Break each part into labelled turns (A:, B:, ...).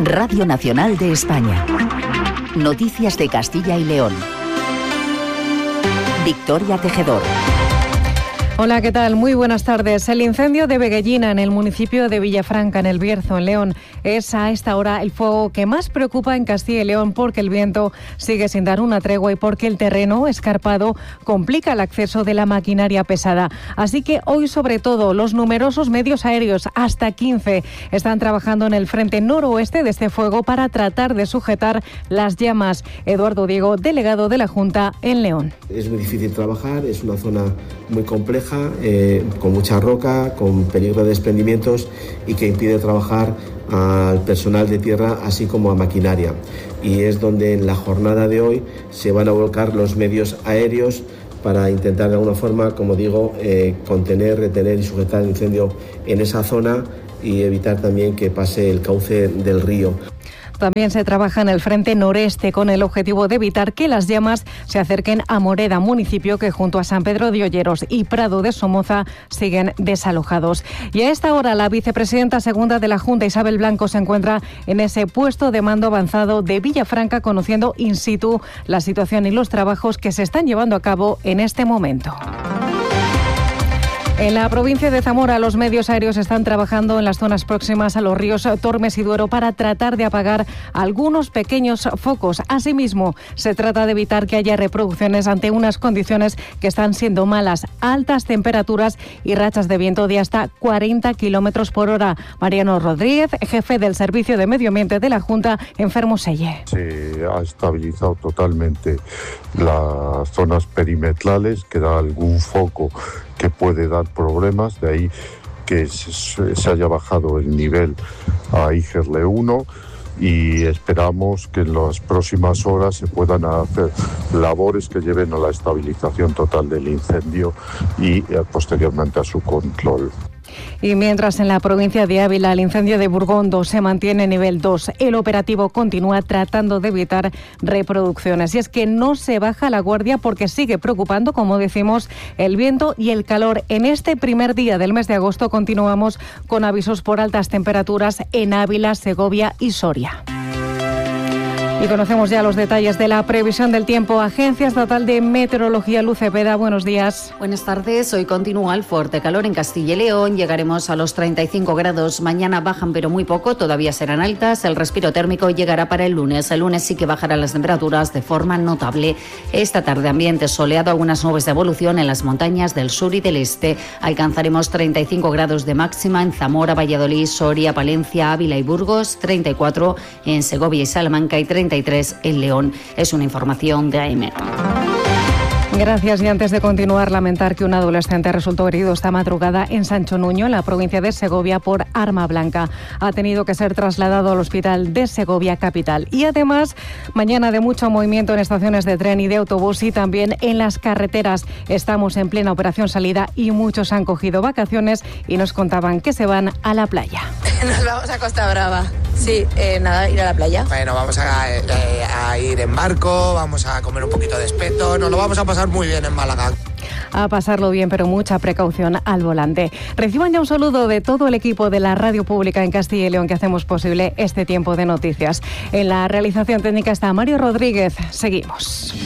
A: Radio Nacional de España. Noticias de Castilla y León. Victoria Tejedor.
B: Hola, ¿qué tal? Muy buenas tardes. El incendio de Veguellina, en el municipio de Villafranca, en el Bierzo, en León, es a esta hora el fuego que más preocupa en Castilla y León, porque el viento sigue sin dar una tregua y porque el terreno escarpado complica el acceso de la maquinaria pesada. Así que hoy, sobre todo, los numerosos medios aéreos, hasta 15, están trabajando en el frente noroeste de este fuego para tratar de sujetar las llamas. Eduardo Diego, delegado de la Junta en León.
C: Es muy difícil trabajar, es una zona muy compleja, con mucha roca, con peligro de desprendimientos y que impide trabajar al personal de tierra así como a maquinaria. Y es donde en la jornada de hoy se van a volcar los medios aéreos para intentar de alguna forma, como digo, contener, retener y sujetar el incendio en esa zona y evitar también que pase el cauce del río.
B: También se trabaja en el frente noreste con el objetivo de evitar que las llamas se acerquen a Moreda, municipio que junto a San Pedro de Olleros y Prado de Somoza siguen desalojados. Y a esta hora la vicepresidenta segunda de la Junta, Isabel Blanco, se encuentra en ese puesto de mando avanzado de Villafranca, conociendo in situ la situación y los trabajos que se están llevando a cabo en este momento. En la provincia de Zamora, los medios aéreos están trabajando en las zonas próximas a los ríos Tormes y Duero para tratar de apagar algunos pequeños focos. Asimismo, se trata de evitar que haya reproducciones ante unas condiciones que están siendo malas: altas temperaturas y rachas de viento de hasta 40 kilómetros por hora. Mariano Rodríguez, jefe del Servicio de Medio Ambiente de la Junta en Fermoselle.
D: Se ha estabilizado totalmente las zonas perimetrales, queda algún foco que puede dar problemas, de ahí que se haya bajado el nivel a IGERLE 1 y esperamos que en las próximas horas se puedan hacer labores que lleven a la estabilización total del incendio y posteriormente a su control.
B: Y mientras en la provincia de Ávila el incendio de Burgondo se mantiene en nivel 2, el operativo continúa tratando de evitar reproducciones. Y es que no se baja la guardia porque sigue preocupando, como decimos, el viento y el calor. En este primer día del mes de agosto continuamos con avisos por altas temperaturas en Ávila, Segovia y Soria. Y conocemos ya los detalles de la previsión del tiempo. Agencia Estatal de Meteorología, Luz Cepeda, buenos días.
E: Buenas tardes. Hoy continúa el fuerte calor en Castilla y León. Llegaremos a los 35 grados. Mañana bajan, pero muy poco. Todavía serán altas. El respiro térmico llegará para el lunes. El lunes sí que bajarán las temperaturas de forma notable. Esta tarde ambiente soleado, algunas nubes de evolución en las montañas del sur y del este. Alcanzaremos 35 grados de máxima en Zamora, Valladolid, Soria, Palencia, Ávila y Burgos. 34 en Segovia y Salamanca y 33 en León. Es una información de AEMET.
B: Gracias. Y antes de continuar, lamentar que un adolescente resultó herido esta madrugada en Sancho Nuño, en la provincia de Segovia, por arma blanca. Ha tenido que ser trasladado al hospital de Segovia capital. Y además, mañana de mucho movimiento en estaciones de tren y de autobús y también en las carreteras. Estamos en plena operación salida y muchos han cogido vacaciones y nos contaban que se van a la playa.
F: Nos vamos a Costa Brava. Sí, nada, ir a la playa.
G: Bueno, vamos a ir en barco, vamos a comer un poquito de espeto, nos lo vamos a pasar muy bien en Málaga.
B: A pasarlo bien, pero mucha precaución al volante. Reciban ya un saludo de todo el equipo de la Radio Pública en Castilla y León que hacemos posible este tiempo de noticias. En la realización técnica está Mario Rodríguez. Seguimos.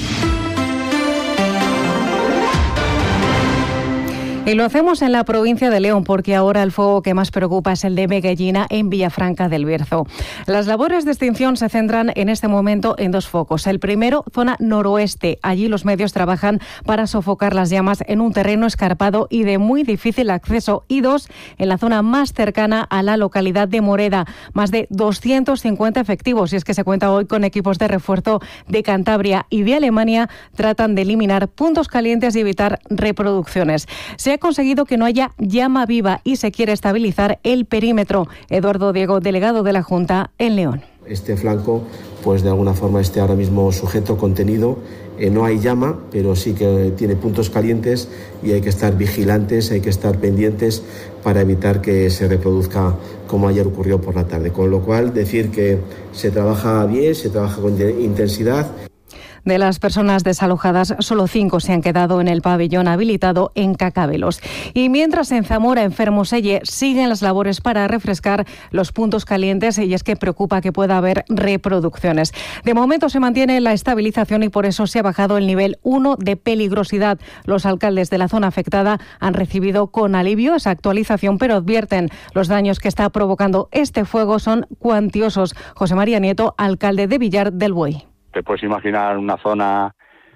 B: Y lo hacemos en la provincia de León porque ahora el fuego que más preocupa es el de Veguellina en Villafranca del Bierzo. Las labores de extinción se centran en este momento en dos focos. El primero, zona noroeste. Allí los medios trabajan para sofocar las llamas en un terreno escarpado y de muy difícil acceso. Y dos, en la zona más cercana a la localidad de Moreda. Más de 250 efectivos. Y es que se cuenta hoy con equipos de refuerzo de Cantabria y de Alemania. Tratan de eliminar puntos calientes y evitar reproducciones. Se ha conseguido que no haya llama viva y se quiere estabilizar el perímetro. Eduardo Diego, delegado de la Junta en León.
C: Este flanco, pues de alguna forma esté ahora mismo sujeto, contenido. No hay llama, pero sí que tiene puntos calientes y hay que estar vigilantes, hay que estar pendientes para evitar que se reproduzca como ayer ocurrió por la tarde. Con lo cual, decir que se trabaja bien, se trabaja con intensidad.
B: De las personas desalojadas, solo 5 se han quedado en el pabellón habilitado en Cacabelos. Y mientras en Zamora, en Fermoselle, siguen las labores para refrescar los puntos calientes, y es que preocupa que pueda haber reproducciones. De momento se mantiene la estabilización y por eso se ha bajado el nivel 1 de peligrosidad. Los alcaldes de la zona afectada han recibido con alivio esa actualización, pero advierten los daños que está provocando este fuego son cuantiosos. José María Nieto, alcalde de Villar del Buey.
H: Te puedes imaginar una zona,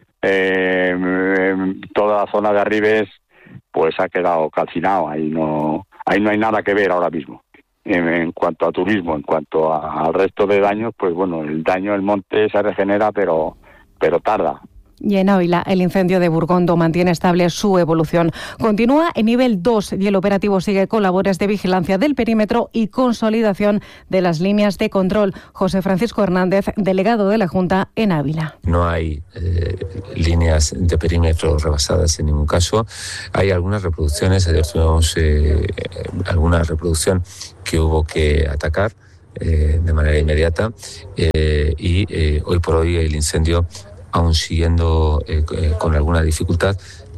H: toda la zona de Arribes, pues ha quedado calcinado. Ahí no hay nada que ver ahora mismo. En cuanto a turismo, en cuanto al resto de daños, pues bueno, el daño del monte se regenera, pero tarda.
B: Y en Ávila, el incendio de Burgondo mantiene estable su evolución. Continúa en nivel 2 y el operativo sigue con labores de vigilancia del perímetro y consolidación de las líneas de control. José Francisco Hernández, delegado de la Junta en Ávila.
I: No hay líneas de perímetro rebasadas en ningún caso. Hay algunas reproducciones, ayer tuvimos alguna reproducción que hubo que atacar de manera inmediata y hoy por hoy el incendio, aún siguiendo con alguna dificultad,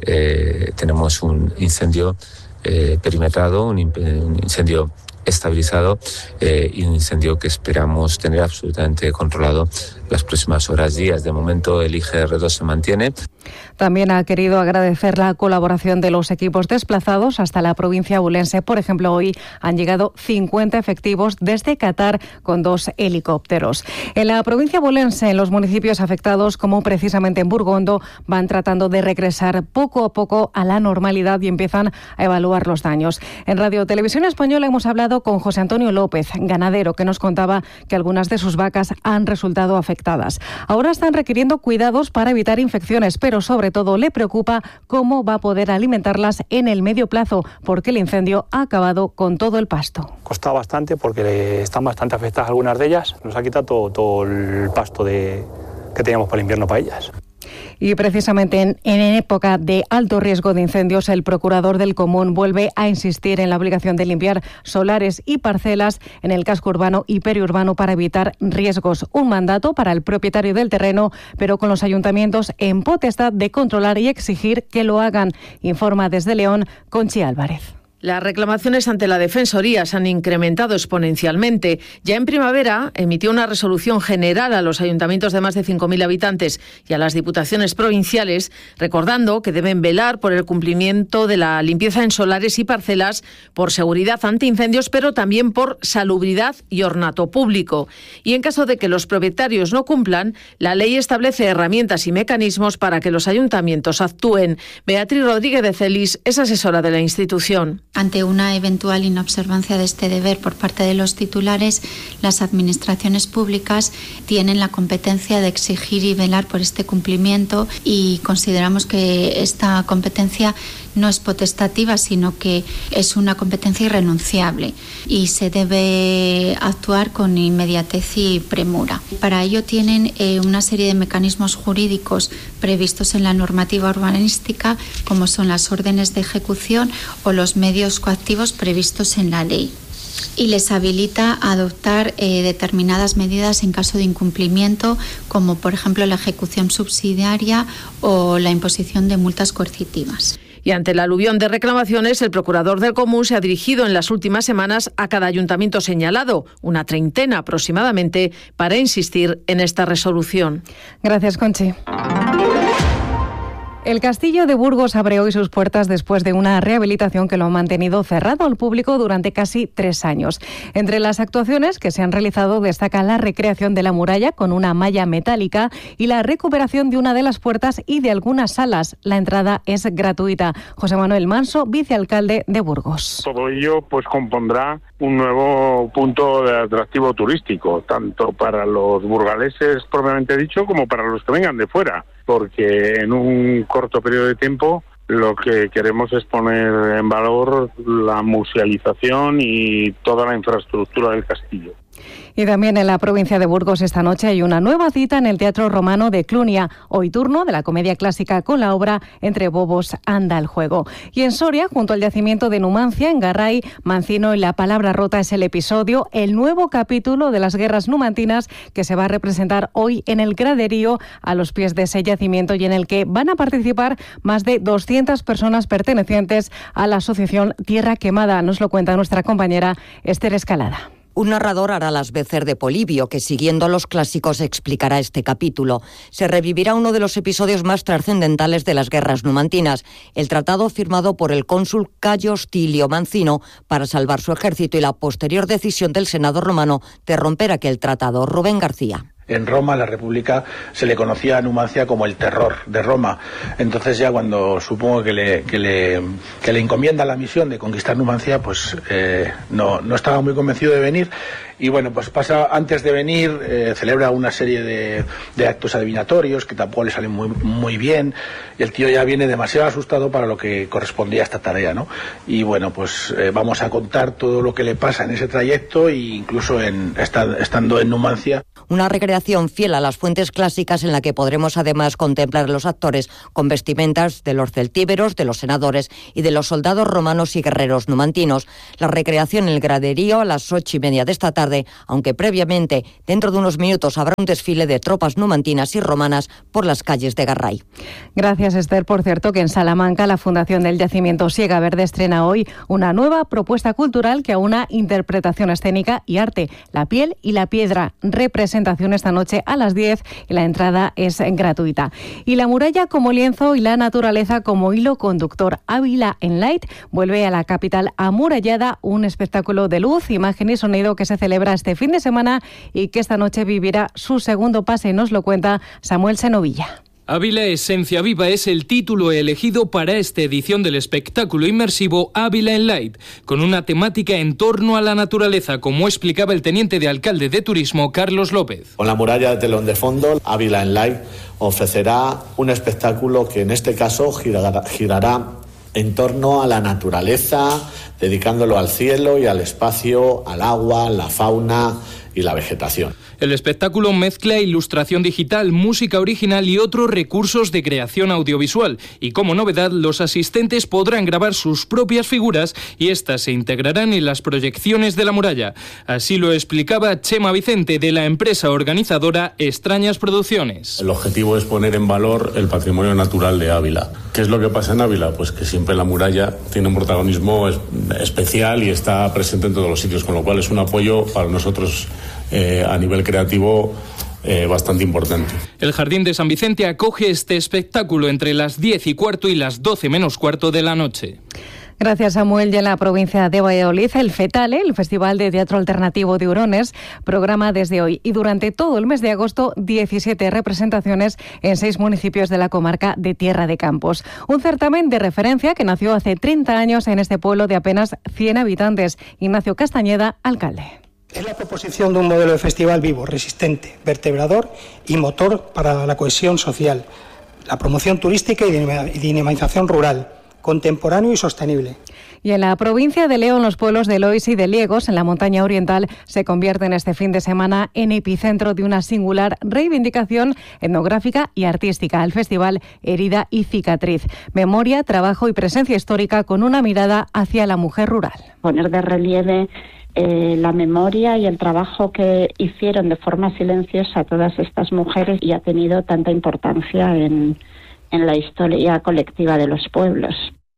I: tenemos un incendio perimetrado, un incendio estabilizado y un incendio que esperamos tener absolutamente controlado las próximas horas, días. De momento el IGR2 se mantiene.
B: También ha querido agradecer la colaboración de los equipos desplazados hasta la provincia abulense. Por ejemplo, hoy han llegado 50 efectivos desde Qatar con 2 helicópteros. En la provincia abulense, en los municipios afectados, como precisamente en Burgondo, van tratando de regresar poco a poco a la normalidad y empiezan a evaluar los daños. En Radio Televisión Española hemos hablado con José Antonio López, ganadero, que nos contaba que algunas de sus vacas han resultado afectadas. Ahora están requiriendo cuidados para evitar infecciones, pero sobre todo le preocupa cómo va a poder alimentarlas en el medio plazo, porque el incendio ha acabado con todo el pasto.
J: Cuesta bastante porque están bastante afectadas algunas de ellas. Nos ha quitado todo el pasto que teníamos para el invierno para ellas.
B: Y precisamente en época de alto riesgo de incendios, el procurador del Común vuelve a insistir en la obligación de limpiar solares y parcelas en el casco urbano y periurbano para evitar riesgos. Un mandato para el propietario del terreno, pero con los ayuntamientos en potestad de controlar y exigir que lo hagan. Informa desde León Conchi Álvarez.
K: Las reclamaciones ante la Defensoría se han incrementado exponencialmente. Ya en primavera emitió una resolución general a los ayuntamientos de más de 5.000 habitantes y a las diputaciones provinciales, recordando que deben velar por el cumplimiento de la limpieza en solares y parcelas, por seguridad ante incendios, pero también por salubridad y ornato público. Y en caso de que los propietarios no cumplan, la ley establece herramientas y mecanismos para que los ayuntamientos actúen. Beatriz Rodríguez de Celis es asesora de la institución.
L: Ante una eventual inobservancia de este deber por parte de los titulares, las administraciones públicas tienen la competencia de exigir y velar por este cumplimiento, y consideramos que esta competencia no es potestativa, sino que es una competencia irrenunciable y se debe actuar con inmediatez y premura. Para ello tienen una serie de mecanismos jurídicos previstos en la normativa urbanística, como son las órdenes de ejecución o los medios coactivos previstos en la ley, y les habilita a adoptar determinadas medidas en caso de incumplimiento, como por ejemplo la ejecución subsidiaria o la imposición de multas coercitivas.
K: Y ante el aluvión de reclamaciones, el procurador del Común se ha dirigido en las últimas semanas a cada ayuntamiento señalado, una treintena aproximadamente, para insistir en esta resolución.
B: Gracias, Conchi. El Castillo de Burgos abre hoy sus puertas después de una rehabilitación que lo ha mantenido cerrado al público durante casi 3 años. Entre las actuaciones que se han realizado destaca la recreación de la muralla con una malla metálica y la recuperación de una de las puertas y de algunas salas. La entrada es gratuita. José Manuel Manso, vicealcalde de Burgos.
M: Todo ello pues compondrá un nuevo punto de atractivo turístico, tanto para los burgaleses propiamente dicho como para los que vengan de fuera, porque en un corto periodo de tiempo lo que queremos es poner en valor la musealización y toda la infraestructura del castillo.
B: Y también en la provincia de Burgos esta noche hay una nueva cita en el Teatro Romano de Clunia. Hoy turno de la comedia clásica con la obra Entre bobos anda el juego. Y en Soria, junto al yacimiento de Numancia, en Garray, Mancino y la palabra rota es el episodio, el nuevo capítulo de las guerras numantinas que se va a representar hoy en el graderío a los pies de ese yacimiento y en el que van a participar más de 200 personas pertenecientes a la asociación Tierra Quemada. Nos lo cuenta nuestra compañera Esther Escalada.
N: Un narrador hará las veces de Polibio, que siguiendo a los clásicos explicará este capítulo. Se revivirá uno de los episodios más trascendentales de las guerras numantinas, el tratado firmado por el cónsul Cayo Stilio Mancino para salvar su ejército y la posterior decisión del Senado romano de romper aquel tratado. Rubén García.
O: En Roma, la República, se le conocía a Numancia como el terror de Roma. Entonces ya cuando supongo que le encomienda la misión de conquistar Numancia, pues no estaba muy convencido de venir. Y bueno, pues pasa antes de venir, celebra una serie de actos adivinatorios que tampoco le salen muy bien. Y el tío ya viene demasiado asustado para lo que correspondía a esta tarea, ¿no? Y bueno, pues vamos a contar todo lo que le pasa en ese trayecto e incluso estando en Numancia.
N: Una recreación fiel a las fuentes clásicas en la que podremos además contemplar a los actores con vestimentas de los celtíberos, de los senadores y de los soldados romanos y guerreros numantinos. La recreación en el graderío a las 8:30 de esta tarde, aunque previamente, dentro de unos minutos, habrá un desfile de tropas numantinas y romanas por las calles de Garray.
B: Gracias, Esther. Por cierto, que en Salamanca la Fundación del Yacimiento Siega Verde estrena hoy una nueva propuesta cultural que aúna interpretación escénica y arte. La piel y la piedra. Representación esta noche a las 10 y la entrada es gratuita. Y la muralla como lienzo y la naturaleza como hilo conductor. Ávila en Light vuelve a la capital amurallada, un espectáculo de luz, imagen y sonido que se celebra este fin de semana y que esta noche vivirá su segundo pase. Nos lo cuenta Samuel Senovilla.
P: Ávila Esencia Viva es el título elegido para esta edición del espectáculo inmersivo Ávila en Light, con una temática en torno a la naturaleza, como explicaba el teniente de alcalde de turismo Carlos López.
Q: Con la muralla de telón de fondo, Ávila en Light ofrecerá un espectáculo que en este caso girará en torno a la naturaleza, dedicándolo al cielo y al espacio, al agua, la fauna y la vegetación.
P: El espectáculo mezcla ilustración digital, música original y otros recursos de creación audiovisual. Y como novedad, los asistentes podrán grabar sus propias figuras y estas se integrarán en las proyecciones de la muralla. Así lo explicaba Chema Vicente, de la empresa organizadora Extrañas Producciones.
R: El objetivo es poner en valor el patrimonio natural de Ávila. ¿Qué es lo que pasa en Ávila? Pues que siempre la muralla tiene un protagonismo especial y está presente en todos los sitios, con lo cual es un apoyo para nosotros a nivel creativo bastante importante.
P: El Jardín de San Vicente acoge este espectáculo entre las 10:15 y las 12 menos cuarto de la noche.
B: Gracias, Samuel. Y en la provincia de Valladolid, el FETALE, el Festival de Teatro Alternativo de Hurones, programa desde hoy y durante todo el mes de agosto 17 representaciones en 6 municipios de la comarca de Tierra de Campos. Un certamen de referencia que nació hace 30 años en este pueblo de apenas 100 habitantes. Ignacio Castañeda, alcalde.
S: Es la proposición de un modelo de festival vivo, resistente, vertebrador y motor para la cohesión social, la promoción turística y dinamización rural, contemporáneo y sostenible.
B: Y en la provincia de León, los pueblos de Lois y de Liegos, en la montaña oriental, se convierten este fin de semana en epicentro de una singular reivindicación etnográfica y artística, el Festival Herida y Cicatriz. Memoria, trabajo y presencia histórica con una mirada hacia la mujer rural.
T: Poner de relieve la memoria y el trabajo que hicieron de forma silenciosa todas estas mujeres y ha tenido tanta importancia en la historia colectiva de los pueblos.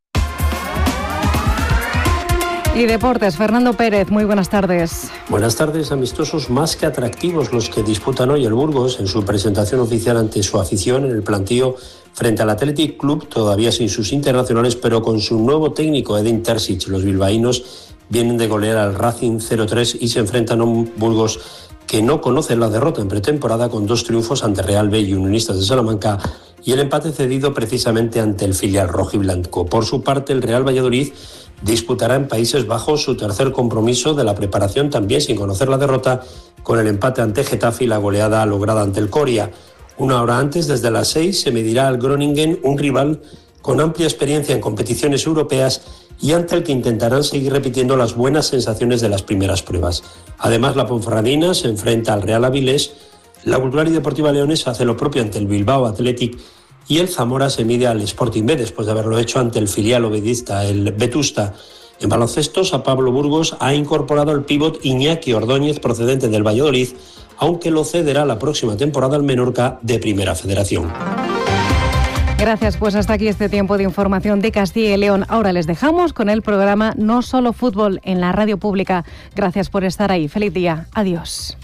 B: Y deportes, Fernando Pérez, muy buenas tardes.
U: Buenas tardes, amistosos más que atractivos los que disputan hoy el Burgos en su presentación oficial ante su afición en el plantío frente al Athletic Club, todavía sin sus internacionales, pero con su nuevo técnico, Edin Terzic. Los bilbaínos vienen de golear al Racing 0-3 y se enfrentan a un Burgos que no conoce la derrota en pretemporada, con 2 triunfos ante Real B y Unionistas de Salamanca y el empate cedido precisamente ante el filial rojiblanco. Por su parte, el Real Valladolid disputará en Países Bajos su tercer compromiso de la preparación, también sin conocer la derrota, con el empate ante Getafe y la goleada lograda ante el Coria. Una hora antes, desde las 6, se medirá al Groningen, un rival con amplia experiencia en competiciones europeas y ante el que intentarán seguir repitiendo las buenas sensaciones de las primeras pruebas. Además, la Ponferradina se enfrenta al Real Avilés, la Cultural y Deportiva Leonesa hace lo propio ante el Bilbao Athletic y el Zamora se mide al Sporting B después de haberlo hecho ante el filial ovedista, el Vetusta. En baloncestos, a Pablo Burgos ha incorporado el pívot Iñaki Ordóñez procedente del Valladolid, aunque lo cederá la próxima temporada al Menorca de Primera Federación.
B: Gracias, pues hasta aquí este tiempo de información de Castilla y León. Ahora les dejamos con el programa No Solo Fútbol en la radio pública. Gracias por estar ahí. Feliz día. Adiós.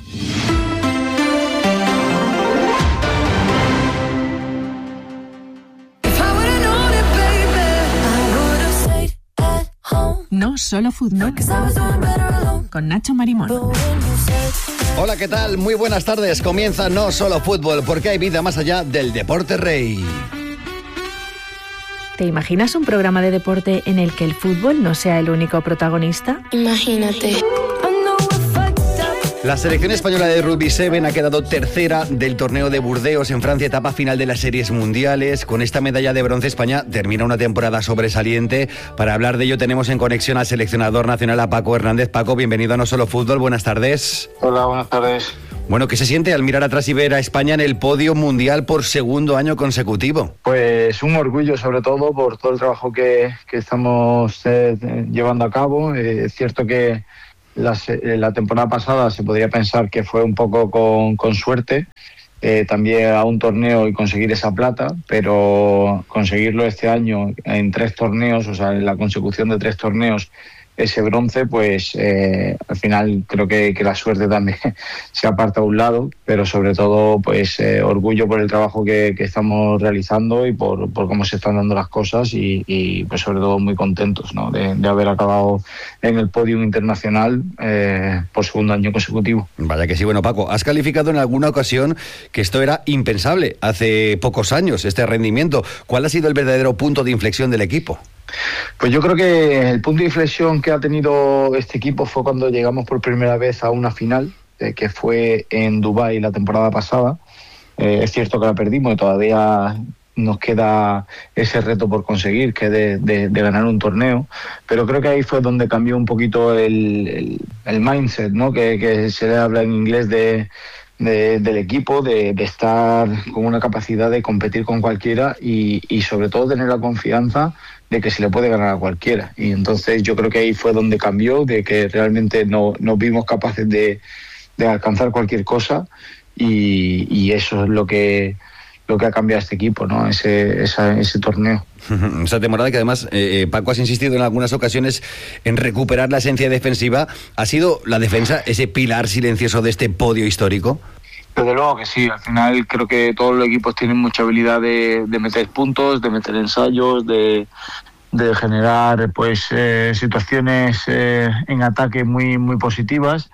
A: No Solo Fútbol, con Nacho Marimón.
V: Hola, ¿qué tal? Muy buenas tardes. Comienza No Solo Fútbol, porque hay vida más allá del deporte rey.
A: ¿Te imaginas un programa de deporte en el que el fútbol no sea el único protagonista?
W: Imagínate.
V: La selección española de Rugby 7 ha quedado tercera del torneo de Burdeos en Francia, etapa final de las series mundiales. Con esta medalla de bronce, España termina una temporada sobresaliente. Para hablar de ello tenemos en conexión al seleccionador nacional, a Paco Hernández. Paco, bienvenido a No Solo Fútbol, buenas tardes.
X: Hola, buenas tardes.
V: Bueno, ¿qué se siente al mirar atrás y ver a España en el podio mundial por segundo año consecutivo?
X: Pues un orgullo, sobre todo por todo el trabajo que estamos llevando a cabo. Es cierto que la temporada pasada se podría pensar que fue un poco con suerte, también a un torneo y conseguir esa plata, pero conseguirlo este año en 3 torneos, o sea, en la consecución de 3 torneos, ese bronce, pues al final creo que la suerte también se aparta a un lado, pero sobre todo pues orgullo por el trabajo que estamos realizando y por cómo se están dando las cosas y pues sobre todo muy contentos, ¿no? de haber acabado en el podio internacional por segundo año consecutivo.
V: Vaya que sí. Bueno, Paco, has calificado en alguna ocasión que esto era impensable hace pocos años, este rendimiento. ¿Cuál ha sido el verdadero punto de inflexión del equipo?
X: Pues yo creo que el punto de inflexión que ha tenido este equipo fue cuando llegamos por primera vez a una final, que fue en Dubái la temporada pasada. Es cierto que la perdimos y todavía nos queda ese reto por conseguir, que de ganar un torneo, pero creo que ahí fue donde cambió un poquito el mindset, ¿no? que se le habla en inglés del equipo, de estar con una capacidad de competir con cualquiera y sobre todo tener la confianza de que se le puede ganar a cualquiera. Y entonces yo creo que ahí fue donde cambió, de que realmente nos vimos capaces de alcanzar cualquier cosa y eso es lo que ha cambiado este equipo, ¿no? Ese torneo.
V: Esa temporada que además, Paco, has insistido en algunas ocasiones en recuperar la esencia defensiva. ¿Ha sido la defensa ese pilar silencioso de este podio histórico?
X: Desde luego que sí. Al final creo que todos los equipos tienen mucha habilidad de meter puntos, de meter ensayos, de generar pues situaciones en ataque muy, muy positivas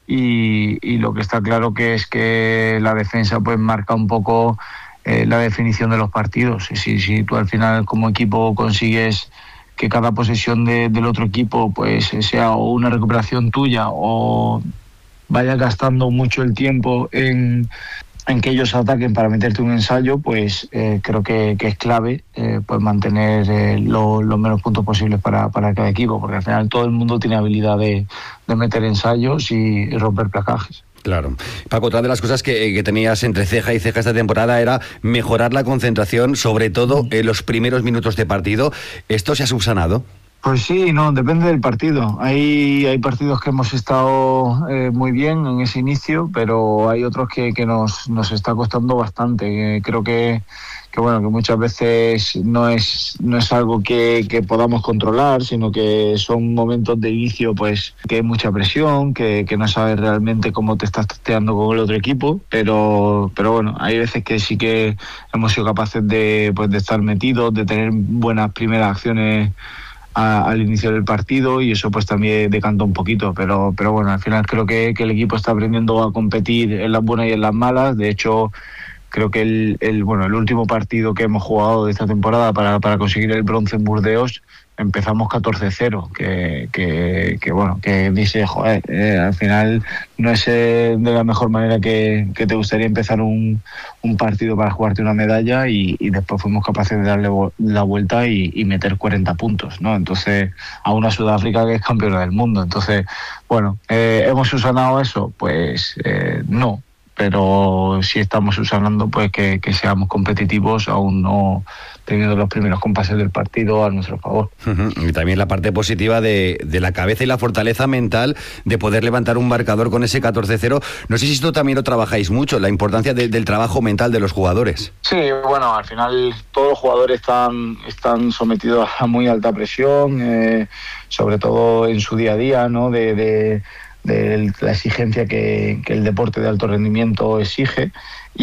X: y lo que está claro que es que la defensa pues marca un poco la definición de los partidos. Si tú al final como equipo consigues que cada posesión del otro equipo pues sea o una recuperación tuya o vayas gastando mucho el tiempo en que ellos ataquen para meterte un ensayo, pues creo que es clave pues mantener los menos puntos posibles para cada equipo, porque al final todo el mundo tiene habilidad de meter ensayos y romper placajes.
V: Claro. Paco, otra de las cosas que tenías entre ceja y ceja esta temporada era mejorar la concentración, sobre todo en los primeros minutos de partido. ¿Esto se ha subsanado?
X: Pues sí, no, depende del partido. Hay partidos que hemos estado muy bien en ese inicio, pero hay otros que nos está costando bastante. Creo que muchas veces no es algo que podamos controlar, sino que son momentos de inicio pues que hay mucha presión, que no sabes realmente cómo te estás testeando con el otro equipo, pero bueno, hay veces que sí que hemos sido capaces de estar metidos, de tener buenas primeras acciones al inicio del partido y eso pues también decanta un poquito, pero bueno, al final creo que el equipo está aprendiendo a competir en las buenas y en las malas. De hecho, creo que el último partido que hemos jugado de esta temporada para conseguir el bronce en Burdeos empezamos 14-0, que bueno, que dice, joder, al final no es de la mejor manera que te gustaría empezar un partido para jugarte una medalla, y después fuimos capaces de darle la vuelta y meter 40 puntos, ¿no? Entonces, a una Sudáfrica que es campeona del mundo. Entonces, bueno, ¿hemos subsanado eso? Pues no, pero sí estamos subsanando pues que seamos competitivos, aún no teniendo los primeros compases del partido a nuestro favor.
V: Y también la parte positiva de la cabeza y la fortaleza mental de poder levantar un marcador con ese 14-0. No sé si esto también lo trabajáis mucho, la importancia del trabajo mental de los jugadores.
X: Sí, bueno, al final todos los jugadores están sometidos a muy alta presión, sobre todo en su día a día, ¿no? De la exigencia que el deporte de alto rendimiento exige,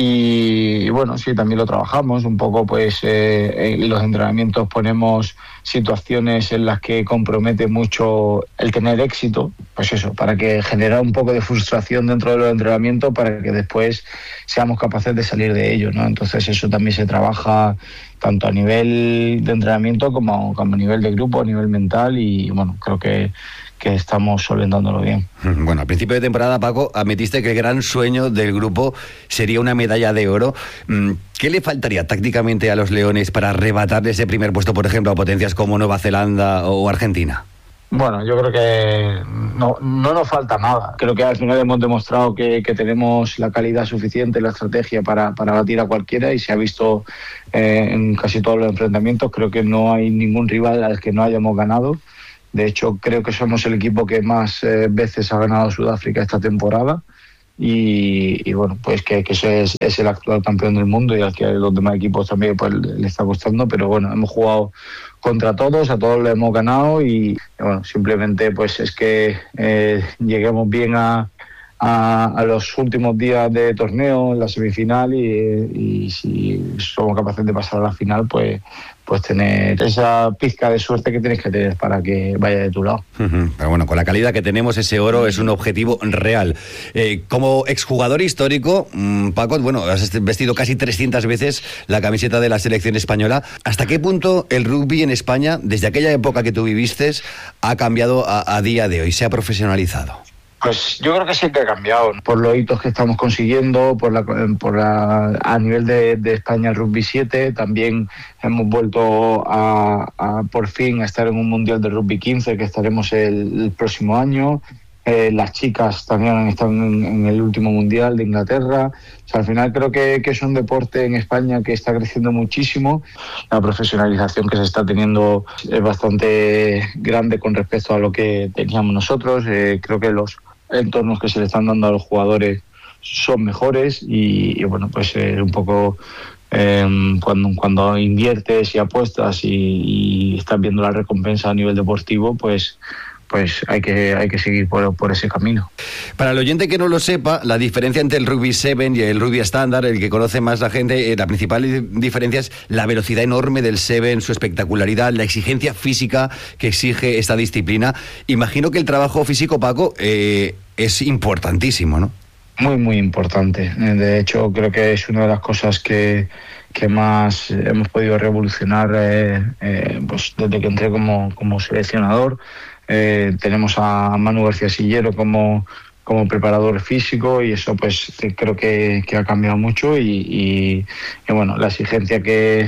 X: y bueno, sí, también lo trabajamos un poco, pues en los entrenamientos ponemos situaciones en las que compromete mucho el tener éxito, pues eso, para que genera un poco de frustración dentro de los entrenamientos, para que después seamos capaces de salir de ello, ¿no? Entonces eso también se trabaja tanto a nivel de entrenamiento como a nivel de grupo, a nivel mental, y bueno, creo que estamos solventándolo bien.
V: Bueno, al principio de temporada, Paco, admitiste que el gran sueño del grupo sería una medalla de oro. ¿Qué le faltaría tácticamente a los Leones para arrebatarle ese primer puesto, por ejemplo, a potencias como Nueva Zelanda o Argentina?
X: Bueno, yo creo que no nos falta nada. Creo que al final hemos demostrado que tenemos la calidad suficiente, la estrategia para batir a cualquiera, y se ha visto en casi todos los enfrentamientos. Creo que no hay ningún rival al que no hayamos ganado. De hecho, creo que somos el equipo que más veces ha ganado Sudáfrica esta temporada, y bueno, pues que ese es el actual campeón del mundo, y al que los demás equipos también pues le está costando, pero bueno, hemos jugado contra todos, a todos le hemos ganado, y bueno, simplemente pues es que lleguemos bien a los últimos días de torneo, en la semifinal, y si somos capaces de pasar a la final, pues tener esa pizca de suerte que tienes que tener para que vaya de tu lado.
V: Pero bueno, con la calidad que tenemos, ese oro es un objetivo real. Como exjugador histórico, Paco, bueno, has vestido casi 300 veces la camiseta de la selección española. ¿Hasta qué punto el rugby en España, desde aquella época que tú viviste, ha cambiado a día de hoy, se ha profesionalizado?
X: Pues yo creo que sí que ha cambiado, por los hitos que estamos consiguiendo, a nivel de España Rugby 7, también hemos vuelto a por fin a estar en un Mundial de Rugby 15, que estaremos el próximo año. Las chicas también están en el último Mundial de Inglaterra. O sea, al final creo que es un deporte en España que está creciendo muchísimo. La profesionalización que se está teniendo es bastante grande con respecto a lo que teníamos nosotros. Creo que los entornos que se le están dando a los jugadores son mejores, y bueno, pues un poco cuando inviertes y apuestas y estás viendo la recompensa a nivel deportivo, pues hay que seguir por ese camino.
V: Para el oyente que no lo sepa, la diferencia entre el rugby 7 y el rugby estándar, el que conoce más la gente, la principal diferencia es la velocidad enorme del 7, su espectacularidad, la exigencia física que exige esta disciplina. Imagino que el trabajo físico, Paco, es importantísimo, ¿no?
X: Muy, muy importante. De hecho, creo que es una de las cosas que más hemos podido revolucionar pues desde que entré como seleccionador. Tenemos a Manu García Sillero como preparador físico, y eso pues creo que ha cambiado mucho, y bueno, la exigencia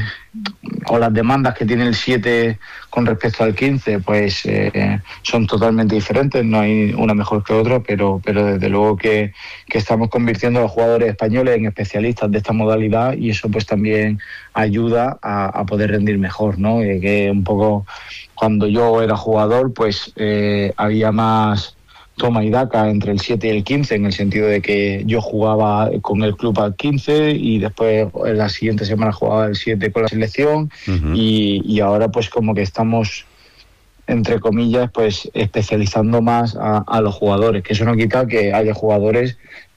X: o las demandas que tiene el 7 con respecto al 15 pues son totalmente diferentes, no hay una mejor que otra, pero desde luego que estamos convirtiendo a los jugadores españoles en especialistas de esta modalidad, y eso pues también ayuda a poder rendir mejor, ¿no? Que un poco cuando yo era jugador pues había más toma y daca entre el 7 y el 15, en el sentido de que yo jugaba con el club al 15 y después en la siguiente semana jugaba el 7 con la selección. Y ahora pues como que estamos, entre comillas, pues especializando más a los jugadores, que eso no quita que haya jugadores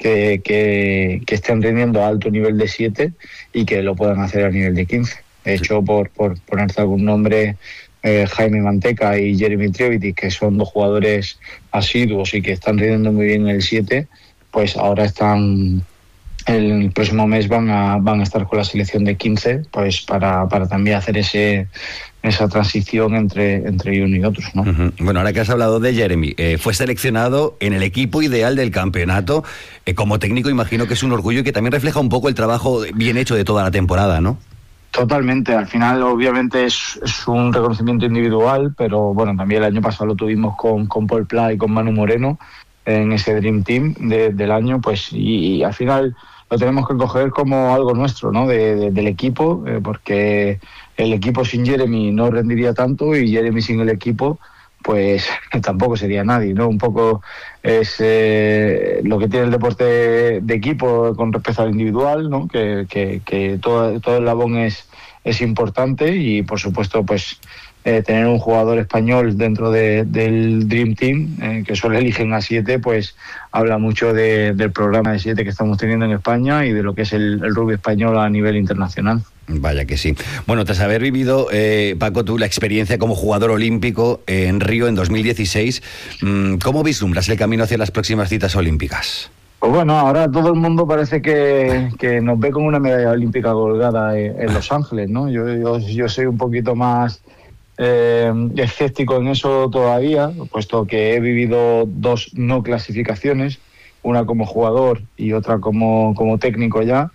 X: que estén rindiendo a alto nivel de 7 y que lo puedan hacer a nivel de 15. De hecho, por ponerte algún nombre, Jaime Manteca y Jeremy Trevity, que son dos jugadores asiduos y que están rindiendo muy bien en el 7, pues ahora están el próximo mes van a estar con la selección de 15, pues para también hacer esa transición entre uno y otros, ¿no?
V: Bueno, ahora que has hablado de Jeremy, fue seleccionado en el equipo ideal del campeonato. Como técnico imagino que es un orgullo y que también refleja un poco el trabajo bien hecho de toda la temporada, ¿no?
X: Totalmente, al final obviamente es un reconocimiento individual, pero bueno, también el año pasado lo tuvimos con Paul Pla y con Manu Moreno en ese Dream Team del año, pues y al final lo tenemos que coger como algo nuestro, ¿no? Del equipo, porque el equipo sin Jeremy no rendiría tanto y Jeremy sin el equipo pues tampoco sería nadie, ¿no? Un poco es lo que tiene el deporte de equipo con respecto al individual, ¿no? Que todo el labón es importante y por supuesto pues tener un jugador español dentro del Dream Team, que solo eligen a 7, pues habla mucho del programa de 7 que estamos teniendo en España y de lo que es el rugby español a nivel internacional.
V: Vaya que sí. Bueno, tras haber vivido, Paco, tú la experiencia como jugador olímpico en Río en 2016, ¿cómo vislumbras el camino hacia las próximas citas olímpicas?
X: Pues bueno, ahora todo el mundo parece que nos ve con una medalla olímpica colgada en Los Ángeles, ¿no? Yo soy un poquito más escéptico en eso todavía, puesto que he vivido 2 no clasificaciones, una como jugador y otra como técnico ya.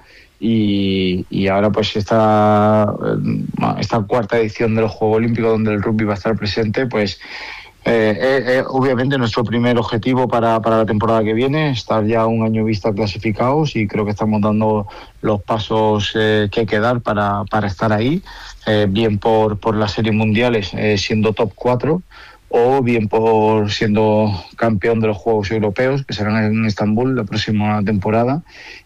X: Y ahora pues esta cuarta edición de los Juegos Olímpicos donde el rugby va a estar presente, pues obviamente nuestro primer objetivo para la temporada que viene, estar ya un año vista clasificados, y creo que estamos dando los pasos que hay que dar para estar ahí, bien por las series mundiales siendo top 4 o bien por siendo campeón de los Juegos Europeos que serán en Estambul la próxima temporada.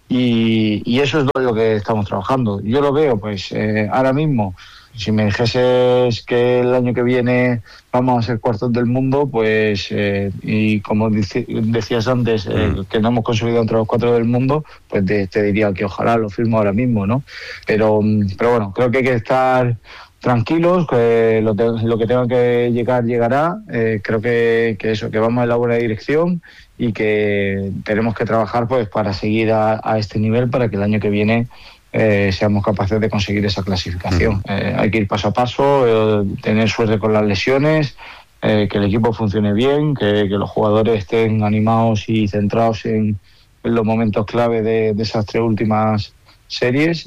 X: Y eso es lo que estamos trabajando. Yo lo veo, pues ahora mismo, si me dijeses que el año que viene vamos a ser cuartos del mundo, pues y como decías antes, que no hemos conseguido entre los 4 del mundo, pues te diría que ojalá lo firmo ahora mismo, ¿no? Pero bueno, creo que hay que estar tranquilos, que lo que tenga que llegar llegará. Creo que vamos en la buena dirección y que tenemos que trabajar pues para seguir a este nivel para que el año que viene seamos capaces de conseguir esa clasificación. Hay que ir paso a paso, tener suerte con las lesiones, que el equipo funcione bien, que los jugadores estén animados y centrados en los momentos clave de esas 3 últimas series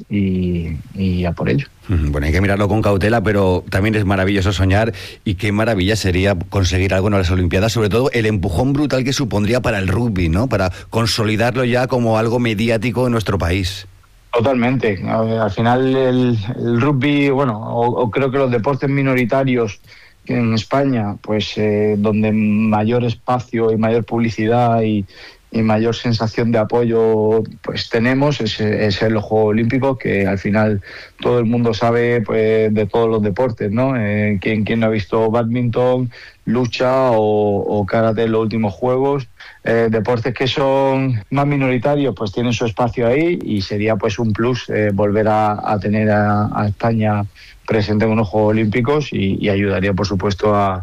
X: y a por ello.
V: Bueno, hay que mirarlo con cautela, pero también es maravilloso soñar, y qué maravilla sería conseguir algo en las Olimpiadas, sobre todo el empujón brutal que supondría para el rugby, ¿no? Para consolidarlo ya como algo mediático en nuestro país.
X: Totalmente. Al final el rugby, bueno, o creo que los deportes minoritarios en España, pues donde mayor espacio y mayor publicidad y mayor sensación de apoyo pues tenemos es en los Juegos Olímpicos, que al final todo el mundo sabe pues de todos los deportes, ¿no? ¿Quién no ha visto badminton, lucha o karate en los últimos Juegos? Deportes que son más minoritarios pues tienen su espacio ahí, y sería pues un plus volver a tener a España presente en unos Juegos Olímpicos, y ayudaría por supuesto a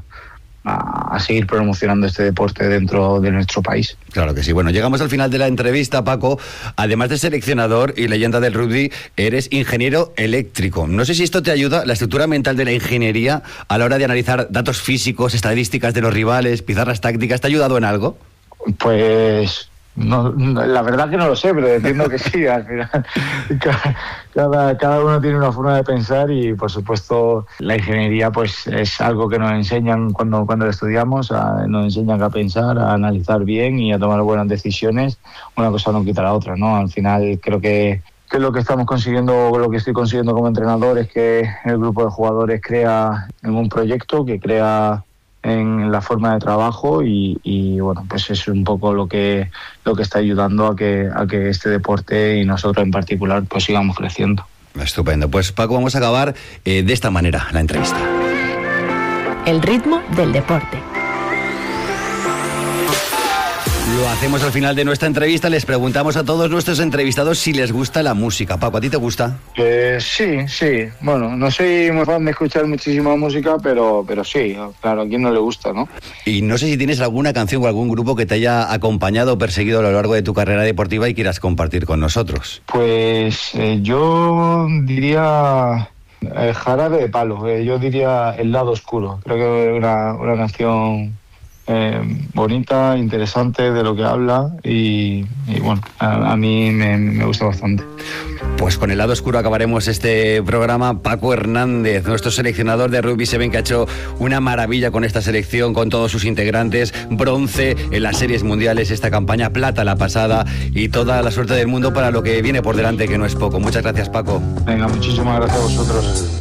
X: seguir promocionando este deporte dentro de nuestro país.
V: Claro que sí. Bueno, llegamos al final de la entrevista, Paco. Además de seleccionador y leyenda del rugby, eres ingeniero eléctrico. No sé si esto te ayuda, la estructura mental de la ingeniería, a la hora de analizar datos físicos, estadísticas de los rivales, pizarras tácticas, ¿te ha ayudado en algo?
X: Pues no, la verdad que no lo sé, pero entiendo que sí. Al final cada uno tiene una forma de pensar, y por supuesto la ingeniería pues es algo que nos enseñan cuando lo estudiamos, nos enseñan a pensar, a analizar bien y a tomar buenas decisiones. Una cosa no quita la otra, ¿no? Al final creo que lo que estamos consiguiendo, lo que estoy consiguiendo como entrenador, es que el grupo de jugadores crea en un proyecto, que crea en la forma de trabajo, y bueno, pues es un poco lo que está ayudando a que este deporte, y nosotros en particular, pues sigamos creciendo.
V: Estupendo. Pues Paco, vamos a acabar de esta manera la entrevista.
A: El ritmo del deporte.
V: Lo hacemos al final de nuestra entrevista, les preguntamos a todos nuestros entrevistados si les gusta la música. Paco, ¿a ti te gusta?
X: Sí. Bueno, no soy muy fan de escuchar muchísima música, pero sí, claro, a quién no le gusta, ¿no?
V: Y no sé si tienes alguna canción o algún grupo que te haya acompañado o perseguido a lo largo de tu carrera deportiva y quieras compartir con nosotros.
X: Pues yo diría Jarabe de Palo, yo diría El lado oscuro. Creo que es una canción bonita, interesante, de lo que habla y bueno, a mí me gusta bastante.
V: Pues con El lado oscuro acabaremos este programa. Paco Hernández, nuestro seleccionador de Rugby 7, que ha hecho una maravilla con esta selección, con todos sus integrantes, bronce en las series mundiales, esta campaña, plata la pasada, y toda la suerte del mundo para lo que viene por delante, que no es poco. Muchas gracias, Paco.
X: Venga, muchísimas gracias a vosotros.